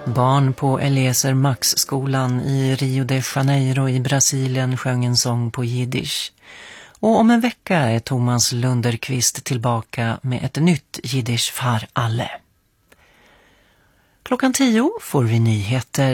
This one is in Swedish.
Barn på Eliezer Max-skolan i Rio de Janeiro i Brasilien sjöng en sång på jiddisch. Och om en vecka är Thomas Lunderqvist tillbaka med ett nytt jiddisch för alle. 10:00 får vi nyheter